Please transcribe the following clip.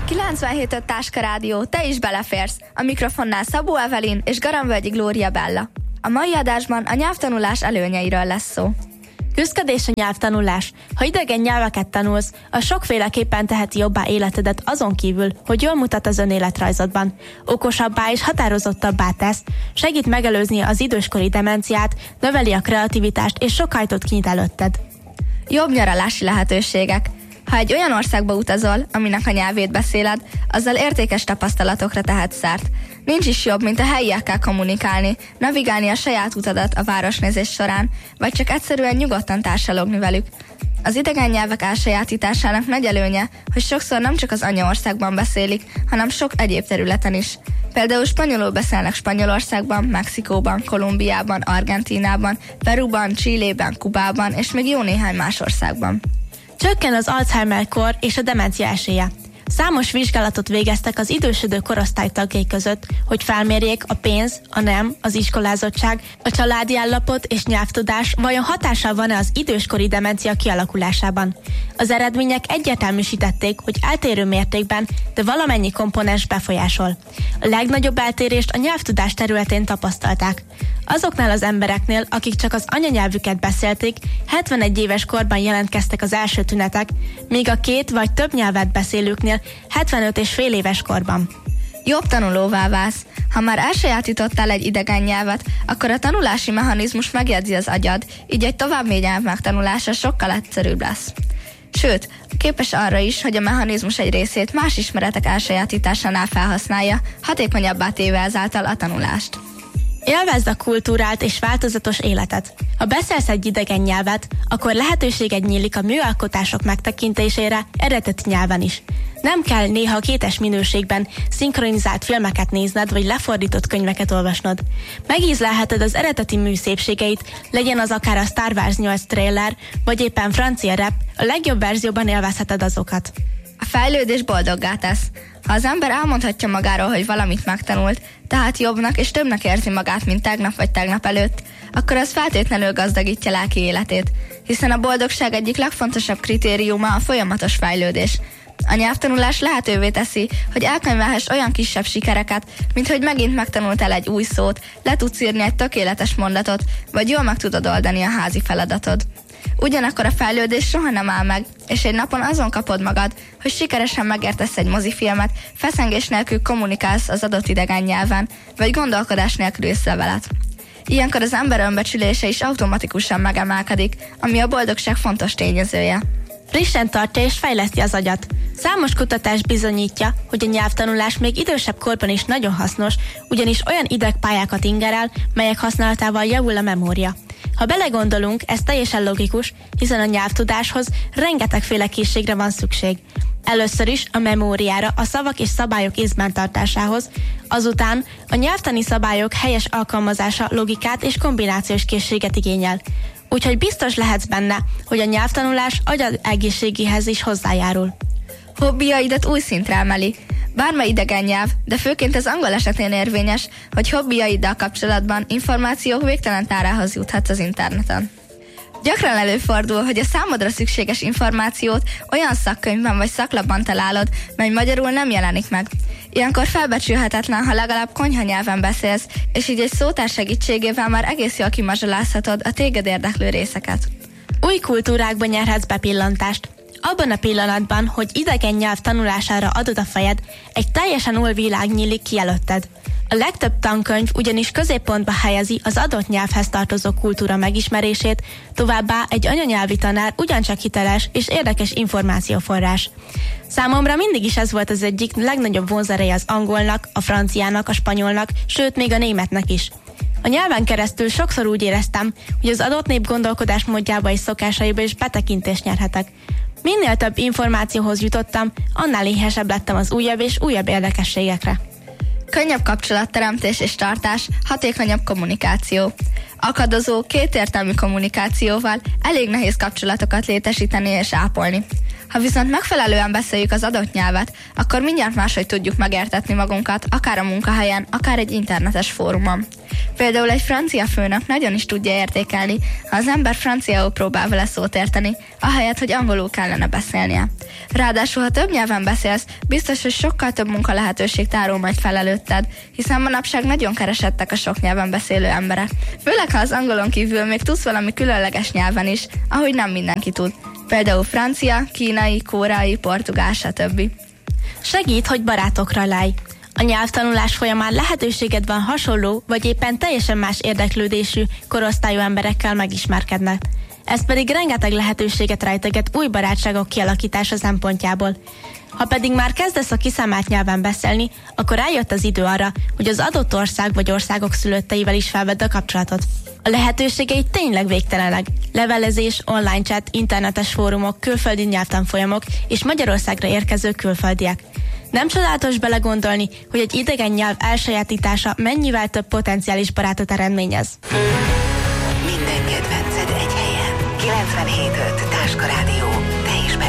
97.5 Táska Rádió, te is beleférsz. A mikrofonnál Szabó Evelin és Garamvölgyi Glória Bella. A mai adásban a nyelvtanulás előnyeiről lesz szó. Küszködés a nyelvtanulás. Ha idegen nyelveket tanulsz, az sokféleképpen teheti jobbá életedet azon kívül, hogy jól mutat az önéletrajzodban. Okosabbá és határozottabbá tesz, segít megelőzni az időskori demenciát, növeli a kreativitást és sok ajtót kinyit előtted. Jobb nyaralási lehetőségek. Ha egy olyan országba utazol, aminek a nyelvét beszéled, azzal értékes tapasztalatokra tehetsz szert. Nincs is jobb, mint a helyiekkel kommunikálni, navigálni a saját utadat a városnézés során, vagy csak egyszerűen nyugodtan társalogni velük. Az idegen nyelvek elsajátításának nagy előnye, hogy sokszor nem csak az anyaországban beszélik, hanem sok egyéb területen is. Például spanyolul beszélnek Spanyolországban, Mexikóban, Kolumbiában, Argentínában, Perúban, Chilében, Kubában és még jó néhány más országban. Csökken az Alzheimer-kor és a demencia esélye. Számos vizsgálatot végeztek az idősödő korosztály tagjai között, hogy felmérjék a pénz, a nem, az iskolázottság, a családi állapot és nyelvtudás vajon hatással van-e az időskori demencia kialakulásában. Az eredmények egyértelműsítették, hogy eltérő mértékben, de valamennyi komponens befolyásol. A legnagyobb eltérést a nyelvtudás területén tapasztalták. Azoknál az embereknél, akik csak az anyanyelvüket beszélték, 71 éves korban jelentkeztek az első tünetek, míg a két vagy több nyelvet beszélőknél 75 és fél éves korban. Jobb tanulóvá válsz. Ha már elsajátítottál egy idegen nyelvet, akkor a tanulási mechanizmus megjegyzi az agyad, így egy további nyelv megtanulása sokkal egyszerűbb lesz. Sőt, képes arra is, hogy a mechanizmus egy részét más ismeretek elsajátításánál felhasználja, hatékonyabbá téve ezáltal a tanulást. Élvezd a kultúrált és változatos életet. Ha beszélsz egy idegen nyelvet, akkor lehetőséged nyílik a műalkotások megtekintésére eredeti nyelven is. Nem kell néha kétes minőségben szinkronizált filmeket nézned, vagy lefordított könyveket olvasnod. Megízlelheted az eredeti mű szépségeit, legyen az akár a Star Wars 8 trailer, vagy éppen francia rap, a legjobb verzióban élvezheted azokat. A fejlődés boldoggá tesz. Ha az ember elmondhatja magáról, hogy valamit megtanult, tehát jobbnak és többnek érzi magát, mint tegnap vagy tegnap előtt, akkor az feltétlenül gazdagítja lelki életét, hiszen a boldogság egyik legfontosabb kritériuma a folyamatos fejlődés. A nyelvtanulás lehetővé teszi, hogy elkönyvelhess olyan kisebb sikereket, mint hogy megint megtanultál egy új szót, le tudsz írni egy tökéletes mondatot, vagy jól meg tudod oldani a házi feladatod. Ugyanakkor a fejlődés soha nem áll meg, és egy napon azon kapod magad, hogy sikeresen megértesz egy mozifilmet, feszengés nélkül kommunikálsz az adott idegen nyelven, vagy gondolkodás nélkül észrevelet. Ilyenkor az ember önbecsülése is automatikusan megemelkedik, ami a boldogság fontos tényezője. Frissen tartja és fejleszti az agyat. Számos kutatás bizonyítja, hogy a nyelvtanulás még idősebb korban is nagyon hasznos, ugyanis olyan idegpályákat ingerel, melyek használatával javul a memória. Ha belegondolunk, ez teljesen logikus, hiszen a nyelvtudáshoz rengetegféle készségre van szükség. Először is a memóriára, a szavak és szabályok észben tartásához, azután a nyelvtani szabályok helyes alkalmazása logikát és kombinációs készséget igényel. Úgyhogy biztos lehetsz benne, hogy a nyelvtanulás agyad egészségéhez is hozzájárul. Hobbiaidat új szintre emeli. Bármely idegen nyelv, de főként az angol esetén érvényes, hogy hobbiaiddal kapcsolatban információk végtelen tárához juthatsz az interneten. Gyakran előfordul, hogy a számodra szükséges információt olyan szakkönyvben vagy szaklapban találod, mely magyarul nem jelenik meg. Ilyenkor felbecsülhetetlen, ha legalább konyhanyelven beszélsz, és így egy szótár segítségével már egész jól kimazsolázhatod a téged érdeklő részeket. Új kultúrákba nyerhetsz bepillantást. Abban a pillanatban, hogy idegen nyelv tanulására adod a fejed, egy teljesen új világ nyílik ki előtted. A legtöbb tankönyv ugyanis középpontba helyezi az adott nyelvhez tartozó kultúra megismerését, továbbá egy anyanyelvi tanár ugyancsak hiteles és érdekes információforrás. Számomra mindig is ez volt az egyik legnagyobb vonzereje az angolnak, a franciának, a spanyolnak, sőt még a németnek is. A nyelven keresztül sokszor úgy éreztem, hogy az adott nép gondolkodásmódjába és szokásaiba is betekintést nyerhetek. Minél több információhoz jutottam, annál éhesebb lettem az újabb és újabb érdekességekre. Könnyebb kapcsolatteremtés és tartás, hatékonyabb kommunikáció. Akadozó, kétértelmű kommunikációval elég nehéz kapcsolatokat létesíteni és ápolni. Ha viszont megfelelően beszéljük az adott nyelvet, akkor mindjárt máshogy tudjuk megértetni magunkat, akár a munkahelyen, akár egy internetes fórumon. Például egy francia főnök nagyon is tudja értékelni, ha az ember franciául próbál vele szót érteni, ahelyett, hogy angolul kellene beszélnie. Ráadásul, ha több nyelven beszélsz, biztos, hogy sokkal több munka lehetőség tárul majd fel előtted, hiszen manapság nagyon keresettek a sok nyelven beszélő emberek. Főleg, ha az angolon kívül még tudsz valami különleges nyelven is, ahogy nem mindenki tud. Például francia, kínai, koreai, portugál, stb. Segít, hogy barátokra lej. A nyelvtanulás folyamán lehetőséged van hasonló, vagy éppen teljesen más érdeklődésű, korosztályú emberekkel megismerkednek. Ez pedig rengeteg lehetőséget rejteget új barátságok kialakítása szempontjából. Ha pedig már kezdesz a kiszámált nyelven beszélni, akkor eljött az idő arra, hogy az adott ország vagy országok szülötteivel is felvedd a kapcsolatot. A lehetőségei tényleg végtelenek. Levelezés, online chat, internetes fórumok, külföldi nyelvtanfolyamok és Magyarországra érkező külföldiek. Nem csodálatos belegondolni, hogy egy idegen nyelv elsajátítása mennyivel több potenciális barátot eredményez. Minden kedvenced egy helyen. 97.5 Táska Rádió.